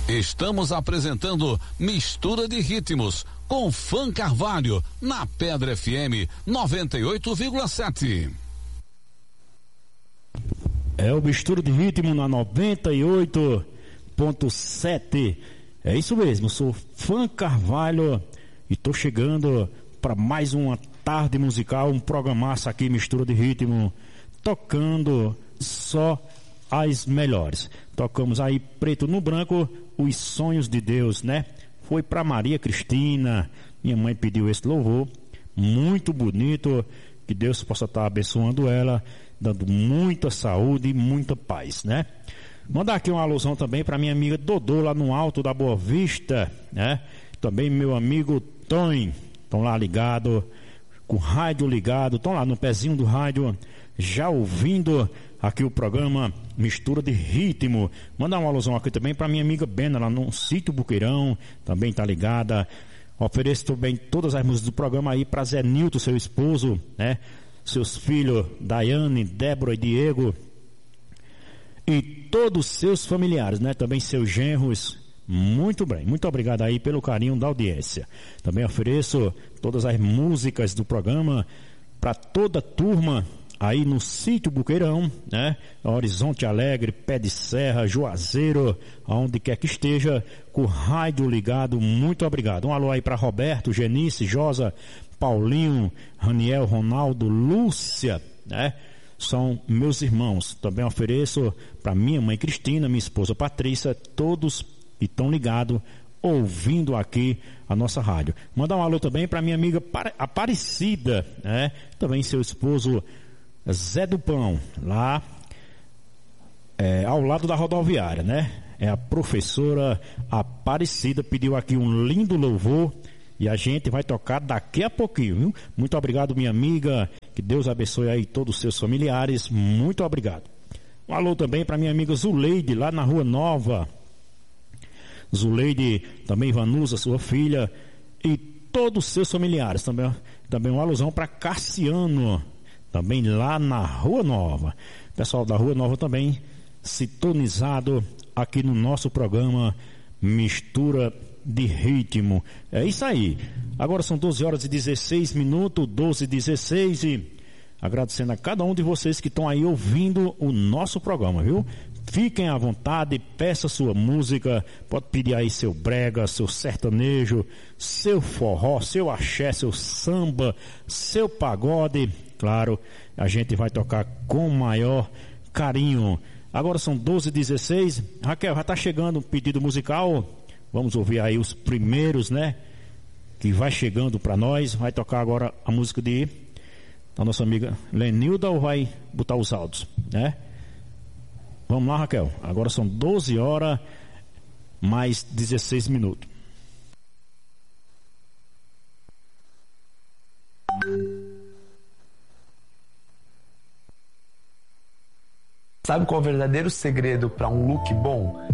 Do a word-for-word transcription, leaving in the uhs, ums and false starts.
Estamos apresentando Mistura de Ritmos com Fã Carvalho na Pedra F M noventa e oito vírgula sete. É o Mistura de Ritmo na noventa e oito ponto sete. É isso mesmo, sou Fã Carvalho e tô chegando para mais uma tarde musical, um programaço aqui, Mistura de Ritmo, tocando só as melhores. Tocamos aí Preto no Branco, Os Sonhos de Deus, né? Foi para Maria Cristina, minha mãe pediu esse louvor, muito bonito, que Deus possa estar abençoando ela, dando muita saúde e muita paz, né? Mandar aqui uma alusão também para minha amiga Dodô, lá no Alto da Boa Vista, né? Também meu amigo Tony, estão lá ligado, com o rádio ligado, estão lá no pezinho do rádio, já ouvindo aqui o programa Mistura de Ritmo. Mandar uma alusão aqui também para minha amiga Bena, lá no Sítio Buqueirão, também tá ligada. Ofereço também todas as músicas do programa aí para Zé Nilton, seu esposo, né? Seus filhos Daiane, Débora e Diego, e todos os seus familiares, né? Também seus genros. Muito bem, muito obrigado aí pelo carinho da audiência. Também ofereço todas as músicas do programa para toda a turma aí no Sítio Buqueirão, né? Horizonte Alegre, Pé de Serra, Juazeiro, aonde quer que esteja, com o rádio ligado. Muito obrigado. Um alô aí para Roberto, Genice, Josa, Paulinho, Raniel, Ronaldo, Lúcia, né? São meus irmãos. Também ofereço para minha mãe Cristina, minha esposa Patrícia, todos estão ligados, ouvindo aqui a nossa rádio. Mandar um alô também para minha amiga Aparecida, né? Também seu esposo Zé do Pão, lá é, ao lado da rodoviária, né? É a professora Aparecida, pediu aqui um lindo louvor e a gente vai tocar daqui a pouquinho, viu? Muito obrigado, minha amiga, que Deus abençoe aí todos os seus familiares, muito obrigado. Um alô também para minha amiga Zuleide, lá na Rua Nova. Zuleide, também Vanusa, sua filha, e todos os seus familiares. Também, também uma alusão para Cassiano, também lá na Rua Nova. Pessoal da Rua Nova também sintonizado aqui no nosso programa Mistura de Ritmo. É isso aí. Agora são doze horas e dezesseis minutos, doze e dezesseis, e agradecendo a cada um de vocês que estão aí ouvindo o nosso programa, viu? Fiquem à vontade, peça sua música, pode pedir aí seu brega, seu sertanejo, seu forró, seu axé, seu samba, seu pagode. Claro, a gente vai tocar com maior carinho. Agora são doze e dezesseis. Raquel, já está chegando um pedido musical. Vamos ouvir aí os primeiros, né? Que vai chegando para nós. Vai tocar agora a música de da nossa amiga Lenilda, ou vai botar os áudios, né? Vamos lá, Raquel. Agora são doze horas mais dezesseis minutos. Sabe qual é o verdadeiro segredo para um look bom?